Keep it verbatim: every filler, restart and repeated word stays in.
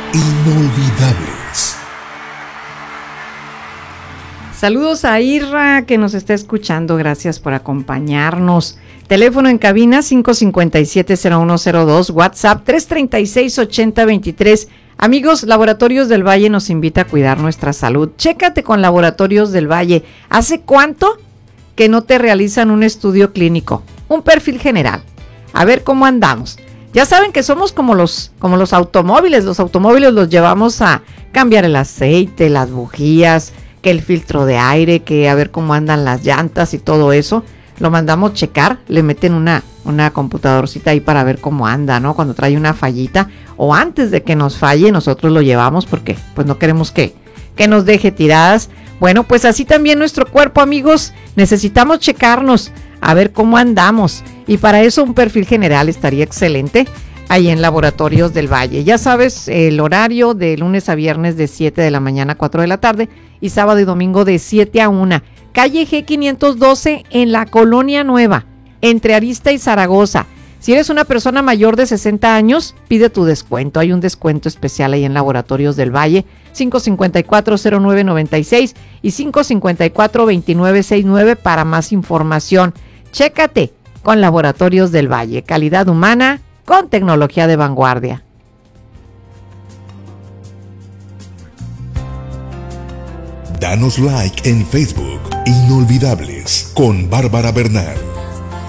Inolvidables. Saludos a Irra que nos está escuchando, gracias por acompañarnos. Teléfono en cabina cinco cinco siete cero uno cero dos, WhatsApp tres tres seis ocho cero dos tres. Amigos, Laboratorios del Valle nos invita a cuidar nuestra salud. Chécate con Laboratorios del Valle. ¿Hace cuánto que no te realizan un estudio clínico? Un perfil general. A ver cómo andamos. Ya saben que somos como los, como los automóviles. Los automóviles los llevamos a cambiar el aceite, las bujías, que el filtro de aire, que a ver cómo andan las llantas y todo eso. Lo mandamos checar, le meten una, una computadorcita ahí para ver cómo anda, ¿no? Cuando trae una fallita o antes de que nos falle, nosotros lo llevamos porque pues no queremos que, que nos deje tiradas. Bueno, pues así también nuestro cuerpo, amigos, necesitamos checarnos a ver cómo andamos y para eso un perfil general estaría excelente ahí en Laboratorios del Valle. Ya sabes, el horario de lunes a viernes de siete de la mañana a cuatro de la tarde y sábado y domingo de siete a una. Calle G quinientos doce en la Colonia Nueva, entre Arista y Zaragoza. Si eres una persona mayor de sesenta años, pide tu descuento. Hay un descuento especial ahí en Laboratorios del Valle, cinco cinco cuatro cero nueve nueve seis y cinco cinco cuatro dos nueve seis nueve para más información. Chécate con Laboratorios del Valle, calidad humana con tecnología de vanguardia. Danos like en Facebook, Inolvidables, con Bárbara Bernal.